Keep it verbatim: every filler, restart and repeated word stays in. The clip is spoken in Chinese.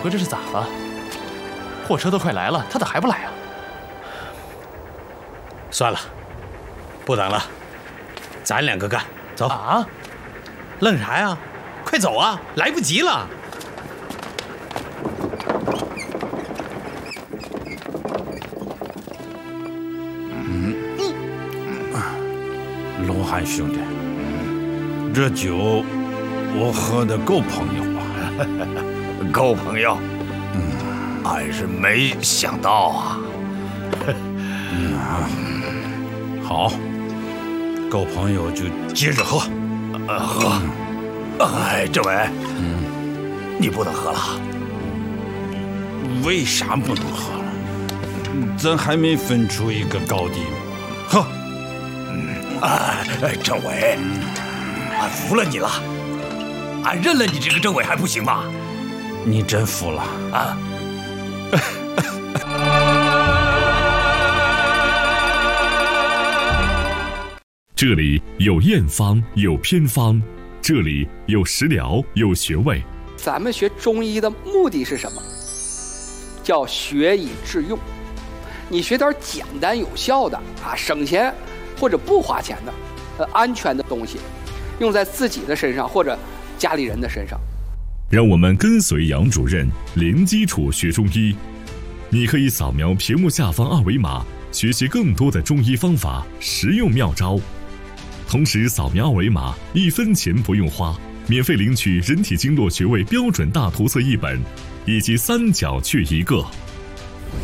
哥这是咋了？货车都快来了，他咋还不来啊？ 算了，不等了，咱两个干，走啊！ 愣啥呀？快走啊，来不及了。 嗯，龙汉兄弟，这酒我喝的够朋友吧？ 够朋友。嗯，俺是没想到啊。 嗯啊，好，够朋友就接着喝。 呃，喝。哎，政委，嗯，你不能喝了。 为啥不能喝了？咱还没分出一个高低呢。喝。 嗯，哎，政委，俺服了你了，俺认了你这个政委还不行吗？ 你真服了啊？ 这里有验方，有偏方，这里有食疗，有穴位。 咱们学中医的目的是什么？叫学以致用。你学点简单有效的啊，省钱或者不花钱的，呃，安全的东西，用在自己的身上或者家里人的身上。 让我们跟随杨主任，零基础学中医。你可以扫描屏幕下方二维码，学习更多的中医方法、实用妙招。同时扫描二维码，一分钱不用花，免费领取人体经络穴位标准大图册一本，以及三角去一个。